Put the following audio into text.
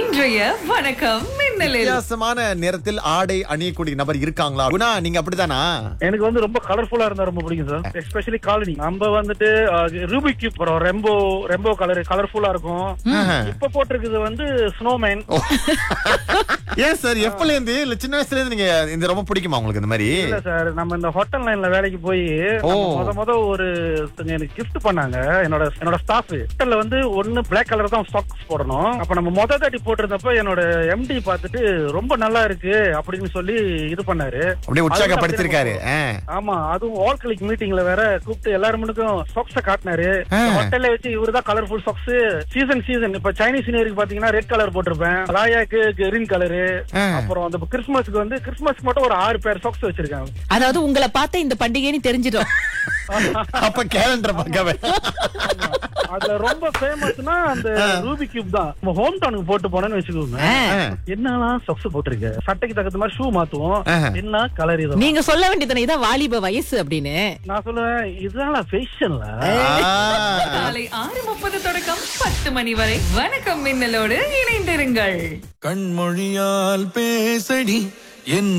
இன்றைய வணக்கம் மின்னலில் வித்தியாசமான நிறத்தில் ஆடை அணியக்கூடிய நபர் இருக்காங்களா? குணா, நீங்க அப்படித்தானா? எனக்கு வந்து ரொம்ப கலர்ஃபுல்லா இருந்தா ரொம்ப பிடிக்கும் சார். Especially colony. நம்ம வந்துட்டு ரூபிக் கியூப் அப்புறம் ரெம்போ கலர்ஃபுல்லா இருக்கும். இப்ப போட்டிருக்குது வந்து ஸ்னோமேன். ஏன் சார், எப்பல இருந்து இல்ல சின்ன வயசுல இருந்து நீங்க இந்த ரொம்ப பிடிக்குமா உங்களுக்கு இந்த மாதிரி? இல்ல சார், நம்ம இந்த ஹோட்டல் லைன்ல வேலைக்கு போய் முத ஒரு எனக்கு கிஃப்ட் பண்ணாங்க. என்னோட ஸ்டாஃப் ஹோட்டல்ல வந்து ஒன்னு பிளாக் கலர் தான் ஸ்டாக்ஸ் போடணும். அப்ப நம்ம முத தாட்டி போட்டிருந்தப்ப என்னோட எம்டி பார்த்துட்டு ரொம்ப நல்லா இருக்கு அப்படின்னு சொல்லி இது பண்ணாரு. அப்படியே உற்சாகப்படுத்திருக்காரு. ஆமா, அதுவும் ஆல் கலிக் மீட்டிங்ல வேற கூப்பிட்டு எல்லாருக்கும் சாக்ஸ காட்டினாரு. ஹோட்டல்ல வச்சு இவருதான் கலர்ஃபுல் சாக்ஸ். சீசன் இப்ப சைனீஸ் நியூ இயருக்கு பாத்தீங்கன்னா ரெட் கலர் போட்டிருப்பேன், ராயாக்கு கிரீன் கலரு. அப்புறம் அந்த கிறிஸ்துமஸ்க்கு மட்டும் ஒரு 6 பேர் சாக்ஸ் வச்சிருக்காங்க. அதாவது உங்களை பார்த்த இந்த பண்டிகைன்னு தெரிஞ்சிடும். அப்ப கேலண்டர் பார்க்கவே. அதுல ரொம்ப ஃபேமஸ்னா அந்த ரூபிக் கியூப் தான். நம்ம ஹோம் டவுனுக்கு போட்டு போனேன்னு வச்சுக்கோங்க, என்னலாம் சாக்ஸ் போட்டிருக்க, சட்டைக்கு தகுந்த மாதிரி ஷூ மாத்துவோம், என்ன கலர் இது. நீங்க சொல்ல வேண்டியது இதான் வாலிப வயசு அப்படின்னு. நான் சொல்லுவேன், இதுதான் ஃபேஷன்ல. காலை 6:30 தொடக்கம் 10 மணி வரை வணக்கம் மின்னலோடு இணைந்திருங்கள். கண்மொழியால் பேசடி என்